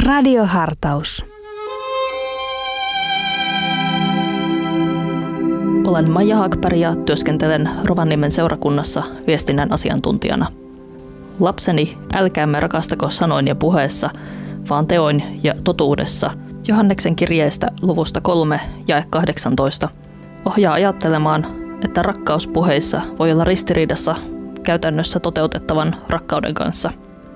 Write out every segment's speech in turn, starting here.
Radiohartaus. Olen Maija Haakberg ja työskentelen Rovaniemen seurakunnassa viestinnän asiantuntijana. Lapseni, älkäämme rakastako sanoin ja puheessa, vaan teoin ja totuudessa. Johanneksen kirjeestä luvusta 3 jae 18 ohjaa ajattelemaan, että rakkaus puheissa voi olla ristiriidassa käytännössä toteutettavan rakkauden kanssa.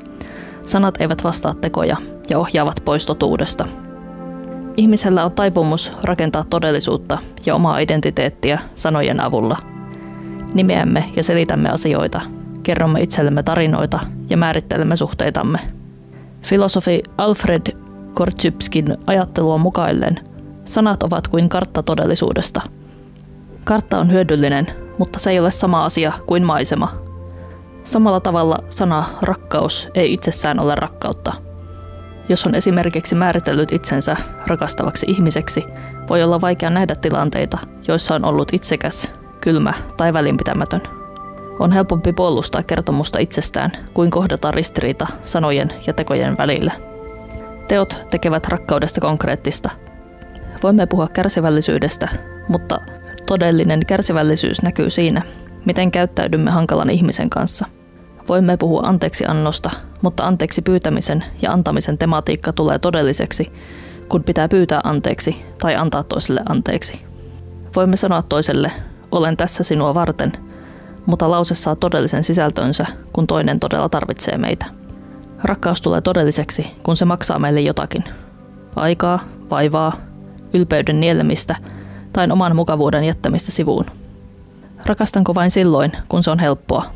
Sanat eivät vastaa tekoja ja ohjaavat pois totuudesta. Ihmisellä on taipumus rakentaa todellisuutta ja omaa identiteettiä sanojen avulla. Nimeämme ja selitämme asioita, kerromme itsellemme tarinoita ja määrittelemme suhteitamme. Filosofi Alfred Korzybskin ajattelua mukaillen sanat ovat kuin kartta todellisuudesta. Kartta on hyödyllinen, mutta se ei ole sama asia kuin maisema. Samalla tavalla sana rakkaus ei itsessään ole rakkautta. Jos on esimerkiksi määritellyt itsensä rakastavaksi ihmiseksi, voi olla vaikea nähdä tilanteita, joissa on ollut itsekäs, kylmä tai välinpitämätön. On helpompi puolustaa kertomusta itsestään kuin kohdata ristiriita sanojen ja tekojen välillä. Teot tekevät rakkaudesta konkreettista. Voimme puhua kärsivällisyydestä, mutta todellinen kärsivällisyys näkyy siinä, miten käyttäydymme hankalan ihmisen kanssa. Voimme puhua anteeksiannosta, mutta anteeksi pyytämisen ja antamisen tematiikka tulee todelliseksi, kun pitää pyytää anteeksi tai antaa toiselle anteeksi. Voimme sanoa toiselle, olen tässä sinua varten, mutta lause saa todellisen sisältönsä, kun toinen todella tarvitsee meitä. Rakkaus tulee todelliseksi, kun se maksaa meille jotakin. Aikaa, vaivaa, ylpeyden nielemistä tai oman mukavuuden jättämistä sivuun. Rakastanko vain silloin, kun se on helppoa?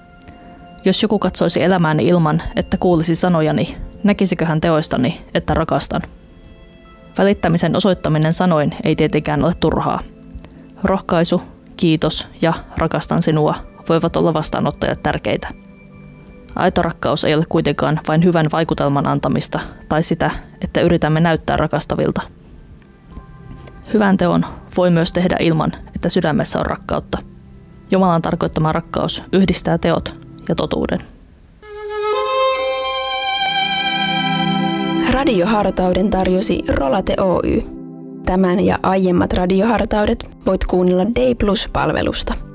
Jos joku katsoisi elämääni ilman, että kuulisi sanojani, näkisikö hän teoistani, että rakastan? Välittämisen osoittaminen sanoin ei tietenkään ole turhaa. Rohkaisu, kiitos ja rakastan sinua voivat olla vastaanottajalle tärkeitä. Aito rakkaus ei ole kuitenkaan vain hyvän vaikutelman antamista tai sitä, että yritämme näyttää rakastavilta. Hyvän teon voi myös tehdä ilman, että sydämessä on rakkautta. Jumalan tarkoittama rakkaus yhdistää teot ja totuuden. Radiohartauden tarjosi Rolate Oy. Tämän ja aiemmat radiohartaudet voit kuunnella Day Plus-palvelusta.